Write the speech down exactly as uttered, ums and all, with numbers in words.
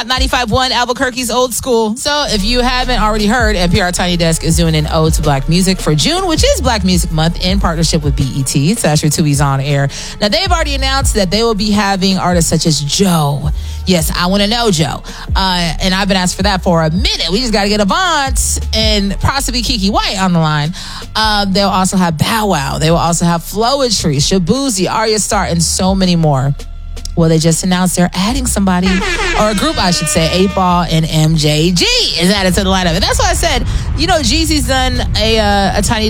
Hot ninety-five point one, Albuquerque's Old School. So if you haven't already heard, N P R Tiny Desk is doing an ode to Black music for June, which is Black Music Month, in partnership with B E T. So that's your Tubi's on air. Now, they've already announced that they will be having artists such as Joe. Yes, I want to know Joe. Uh, and I've been asked for that for a minute. We just got to get Avant and possibly Kiki White on the line. Uh, they'll also have Bow Wow. They will also have Flowetry, Shabuzi, Arya Star, and so many more. Well, they just announced they're adding somebody, or a group, I should say, eight ball and M J G is added to the lineup. And that's why I said, you know, Jeezy's done a, uh, a Tiny